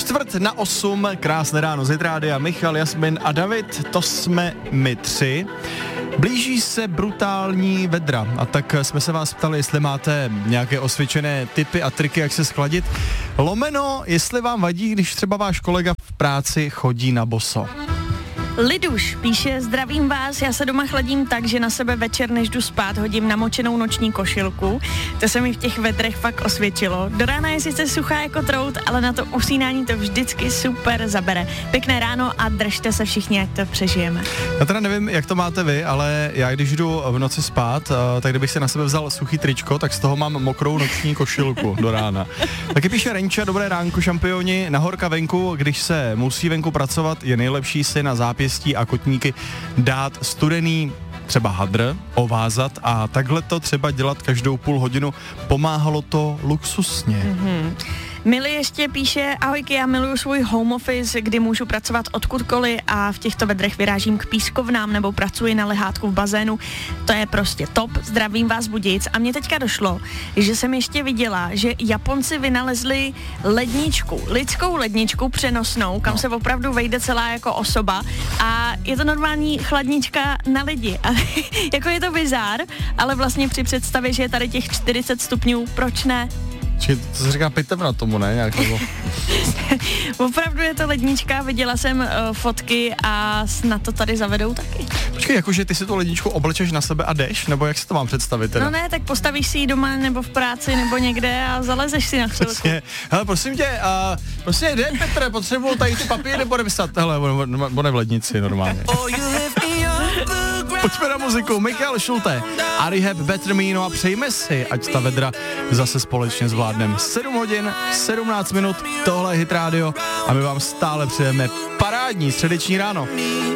7:45, krásné ráno z Hitrádia, Michal, Jasmin a David, to jsme my tři. Blíží se brutální vedra a tak jsme se vás ptali, jestli máte nějaké osvědčené tipy a triky, jak se schladit. Lomeno, jestli vám vadí, když třeba váš kolega v práci chodí na boso. Liduš píše, zdravím vás, já se doma chladím tak, že na sebe večer, než jdu spát, hodím namočenou noční košilku. To se mi v těch vedrech fakt osvědčilo. Do rána je sice suchá jako trout, ale na to usínání to vždycky super zabere. Pěkné ráno a držte se všichni, jak to přežijeme. Já teda nevím, jak to máte vy, ale já když jdu v noci spát, tak kdybych si na sebe vzal suchý tričko, tak z toho mám mokrou noční košilku do rána. Taky píše Renča, dobré ránko šampioni, na horka venku, když se musí venku pracovat, je nejlepší si na zápěstí a kotníky dát studený třeba hadr, ovázat a takhle to třeba dělat každou půl hodinu. Pomáhalo to luxusně. Mili ještě píše, ahojky, já miluju svůj home office, kdy můžu pracovat odkudkoliv a v těchto vedrech vyrážím k pískovnám nebo pracuji na lehátku v bazénu. To je prostě top, zdravím vás Budějic. A mně teďka došlo, že jsem ještě viděla, že Japonci vynalezli ledničku, lidskou ledničku přenosnou, kam se opravdu vejde celá jako osoba a je to normální chladnička na lidi. A jako je to bizár, ale vlastně při představě, že je tady těch 40 stupňů, proč ne? Či to se říká pitev na tomu, ne? Nějak nebo... Opravdu je to lednička, viděla jsem fotky a snad to tady zavedou taky. Počkej, jakože ty si tu ledničku oblečeš na sebe a jdeš? Nebo jak si to mám představit teda? No ne, tak postavíš si ji doma nebo v práci nebo někde a zalezeš si na chvilku. Přesně. Hele, prosím tě, jde Petr, potřebuju tady ty papíry nebo nepsat. Hele, bude v lednici normálně. Pojďme na muziku, Michal Schulte, Rehab, Better Me, no a přejme si, ať ta vedra zase společně zvládneme. 7 hodin, 17 minut, tohle je Hit Radio a my vám stále přejeme parádní středeční ráno.